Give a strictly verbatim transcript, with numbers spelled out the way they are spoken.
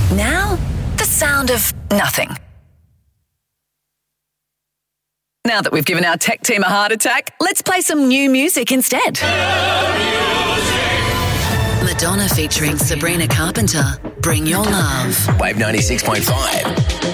Now, the sound of nothing. Now that we've given our tech team a heart attack, let's play some new music instead. Madonna featuring Sabrina Carpenter. Bring Your Love. Wave ninety-six point five.